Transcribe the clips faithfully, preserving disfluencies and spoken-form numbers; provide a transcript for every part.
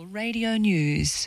Radio News.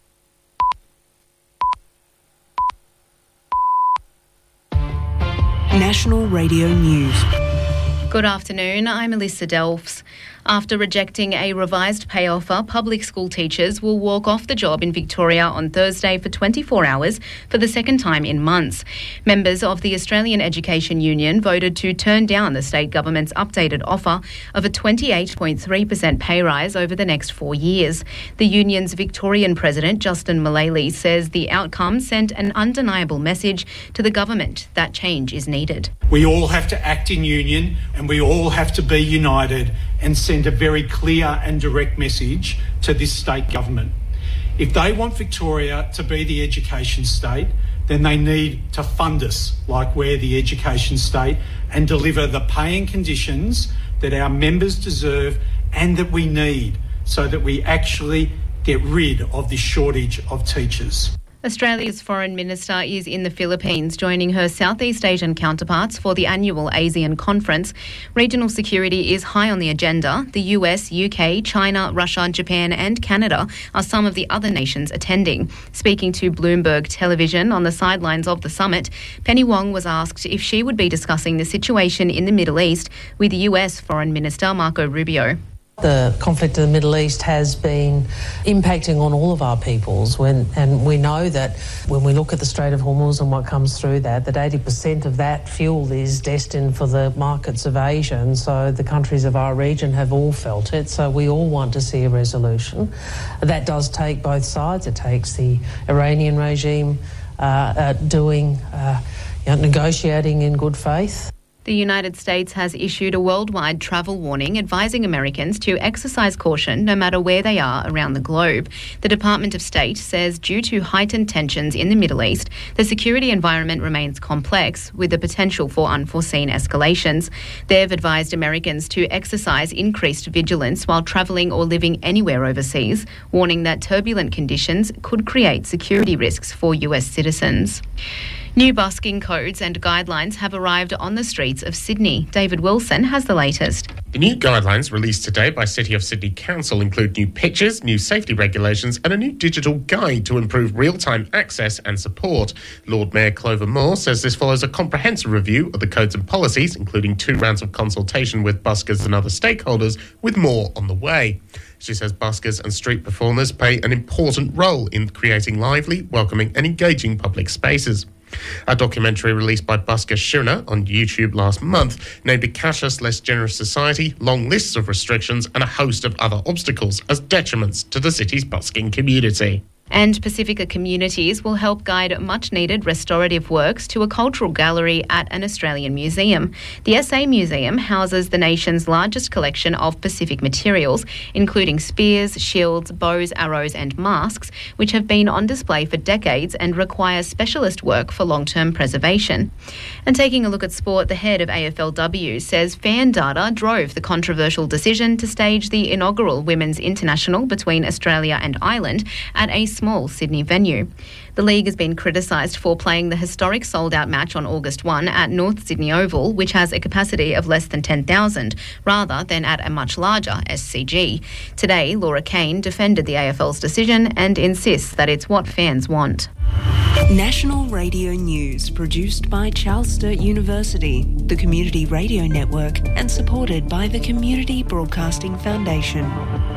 National Radio News. Good afternoon, I'm Alyssa Delphs. After rejecting a revised pay offer, public school teachers will walk off the job in Victoria on Thursday for twenty-four hours for the second time in months. Members of the Australian Education Union voted to turn down the state government's updated offer of a twenty-eight point three percent pay rise over the next four years. The union's Victorian president, Justin Mullally, says the outcome sent an undeniable message to the government that change is needed. We all have to act in union and we all have to be united and send a very clear and direct message to this state government. If they want Victoria to be the education state, then they need to fund us like we're the education state and deliver the pay and conditions that our members deserve and that we need so that we actually get rid of this shortage of teachers. Australia's Foreign Minister is in the Philippines, joining her Southeast Asian counterparts for the annual ASEAN conference. Regional security is high on the agenda. The U S, U K, China, Russia, Japan and Canada are some of the other nations attending. Speaking to Bloomberg Television on the sidelines of the summit, Penny Wong was asked if she would be discussing the situation in the Middle East with U S Foreign Minister Marco Rubio. The conflict in the Middle East has been impacting on all of our peoples, when, and we know that when we look at the Strait of Hormuz and what comes through that, that eighty percent of that fuel is destined for the markets of Asia, and so the countries of our region have all felt it, so we all want to see a resolution. That does take both sides. It takes the Iranian regime uh, uh, doing, uh, you know, negotiating in good faith. The United States has issued a worldwide travel warning advising Americans to exercise caution no matter where they are around the globe. The Department of State says due to heightened tensions in the Middle East, the security environment remains complex with the potential for unforeseen escalations. They've advised Americans to exercise increased vigilance while travelling or living anywhere overseas, warning that turbulent conditions could create security risks for U S citizens. New busking codes and guidelines have arrived on the streets of Sydney. David Wilson has the latest. The new guidelines released today by City of Sydney Council include new pictures, new safety regulations and a new digital guide to improve real-time access and support. Lord Mayor Clover Moore says this follows a comprehensive review of the codes and policies, including two rounds of consultation with buskers and other stakeholders, with more on the way. She says buskers and street performers play an important role in creating lively, welcoming and engaging public spaces. A documentary released by busker Shirna on YouTube last month named a cashless, less generous society, long lists of restrictions and a host of other obstacles as detriments to the city's busking community. And Pacifica Communities will help guide much-needed restorative works to a cultural gallery at an Australian museum. The S A Museum houses the nation's largest collection of Pacific materials, including spears, shields, bows, arrows and masks, which have been on display for decades and require specialist work for long-term preservation. And taking a look at sport, the head of A F L W says fan data drove the controversial decision to stage the inaugural Women's International between Australia and Ireland at a small Sydney venue. The league has been criticised for playing the historic sold-out match on August first at North Sydney Oval, which has a capacity of less than ten thousand, rather than at a much larger S C G. Today, Laura Kane defended the A F L's decision and insists that it's what fans want. National Radio News, produced by Charles Sturt University, the Community Radio Network, and supported by the Community Broadcasting Foundation.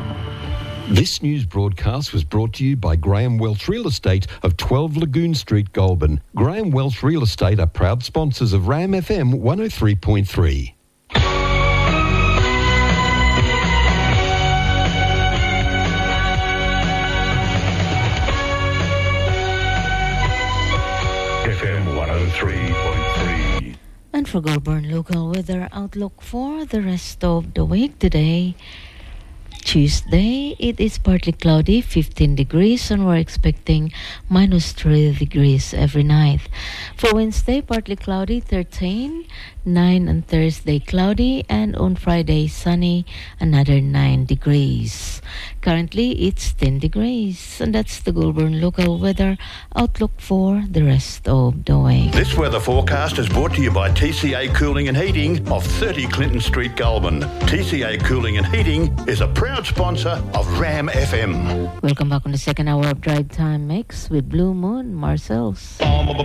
This news broadcast was brought to you by Graham Welch Real Estate of twelve Lagoon Street, Goulburn. Graham Welch Real Estate are proud sponsors of RAM F M one oh three point three. F M one oh three point three. And for Goulburn local weather outlook for the rest of the week today, Tuesday, it is partly cloudy, fifteen degrees, and we're expecting minus three degrees every night. For Wednesday, partly cloudy, thirteen, nine on Thursday, cloudy, and on Friday, sunny, another nine degrees. Currently, it's ten degrees. And that's the Goulburn local weather outlook for the rest of the week. This weather forecast is brought to you by T C A Cooling and Heating of thirty Clinton Street, Goulburn. T C A Cooling and Heating is a proud sponsor of Ram F M. Welcome back on the second hour of Drive Time Mix with Blue Moon Marcel's.